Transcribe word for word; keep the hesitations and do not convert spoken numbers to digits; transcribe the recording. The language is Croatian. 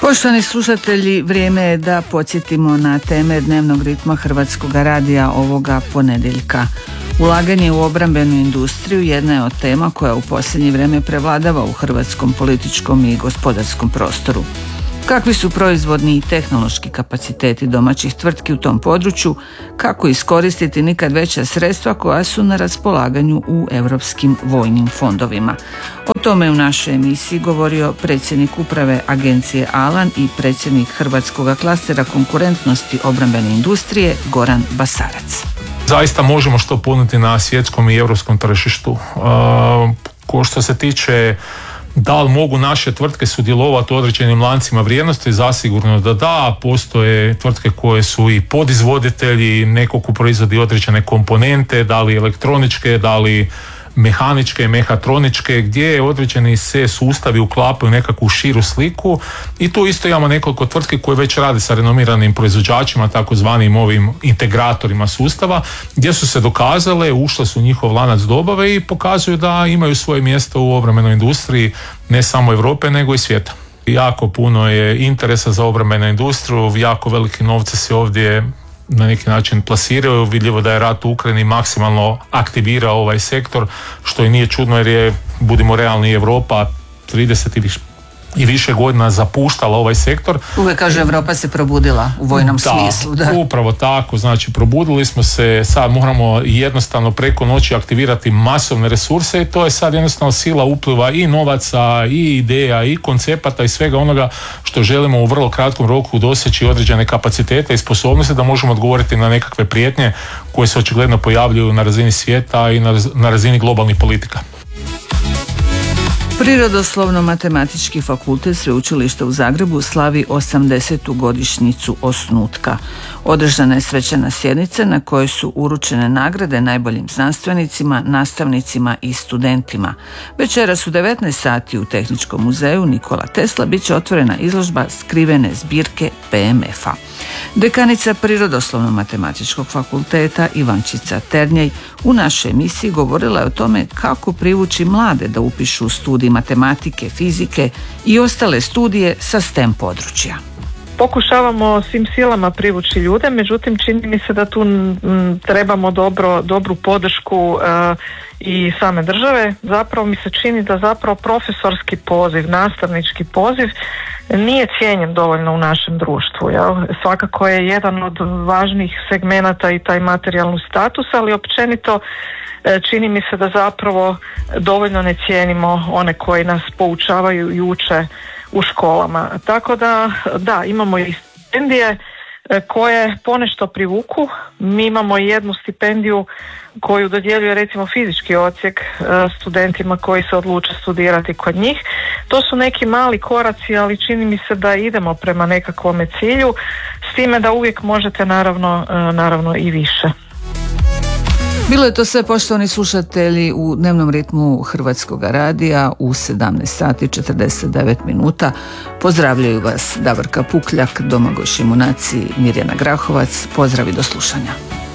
Poštovani slušatelji, vrijeme je da podsjetimo na teme dnevnog ritma Hrvatskog radija ovoga ponedjeljka. Ulaganje u obrambenu industriju jedna je od tema koja u posljednje vrijeme prevladava u hrvatskom političkom i gospodarskom prostoru. Kakvi su proizvodni i tehnološki kapaciteti domaćih tvrtki u tom području, kako iskoristiti nikad veća sredstva koja su na raspolaganju u europskim vojnim fondovima. O tome je u našoj emisiji govorio predsjednik uprave agencije Alan i predsjednik Hrvatskog klastera konkurentnosti obrambene industrije Goran Basarac. Zaista možemo što ponuditi na svjetskom i europskom tržištu. Uh, ko što se tiče da li mogu naše tvrtke sudjelovati u određenim lancima vrijednosti, zasigurno da da. Postoje tvrtke koje su i podizvoditelji, neko ko proizvodi određene komponente, da li elektroničke, da li mehaničke, mehatroničke, gdje određeni se sustavi uklapaju nekakvu širu sliku i tu isto imamo nekoliko tvrtki koje već rade sa renomiranim proizvođačima, takozvanim ovim integratorima sustava, gdje su se dokazale, ušle su u njihov lanac dobave i pokazuju da imaju svoje mjesto u obrambenoj industriji ne samo Europe nego i svijeta. Jako puno je interesa za obrambenu industriju, jako veliki novci se ovdje na neki način plasiraju. Vidljivo da je rat u Ukrajini maksimalno aktivirao ovaj sektor, što i nije čudno jer je, budimo realni, Europa trideset i više i više godina zapuštala ovaj sektor. Uvijek kaže Europa se probudila u vojnom da, smislu. Da, upravo tako. Znači probudili smo se, sad moramo jednostavno preko noći aktivirati masovne resurse i to je sad jednostavno sila upliva i novaca i ideja i koncepata i svega onoga što želimo u vrlo kratkom roku doseći određene kapacitete i sposobnosti da možemo odgovoriti na nekakve prijetnje koje se očigledno pojavljuju na razini svijeta i na razini globalnih politika. Prirodoslovno-matematički fakultet Sveučilišta u Zagrebu slavi osamdesetu godišnjicu osnutka. Održana je svečana sjednica na kojoj su uručene nagrade najboljim znanstvenicima, nastavnicima i studentima. Večeras u devetnaest sati u Tehničkom muzeju Nikola Tesla bit će otvorena izložba skrivene zbirke P M F-a. Dekanica Prirodoslovno-matematičkog fakulteta Ivančica Ternjej u našoj emisiji govorila je o tome kako privući mlade da upišu studij matematike, fizike i ostale studije sa STEM područja. Pokušavamo svim silama privući ljude, međutim čini mi se da tu m, trebamo dobro, dobru podršku e, i same države. Zapravo mi se čini da zapravo profesorski poziv, nastavnički poziv nije cijenjen dovoljno u našem društvu. Jel? Svakako je jedan od važnih segmenata i taj materijalni status, ali općenito čini mi se da zapravo dovoljno ne cijenimo one koji nas poučavaju i uče u školama. Tako da, da, imamo i stipendije koje ponešto privuku. Mi imamo jednu stipendiju koju dodjeljuje recimo fizički odsjek studentima koji se odluče studirati kod njih. To su neki mali koraci, ali čini mi se da idemo prema nekakvome cilju, s time da uvijek možete naravno, naravno i više. Bilo je to sve, poštovani slušatelji, u dnevnom ritmu Hrvatskog radija u sedamnaest sati i četrdeset devet minuta. Pozdravljaju vas Davorka Pukljak, Domagoj Šimunac i Mirjana Grahovac. Pozdrav i do slušanja.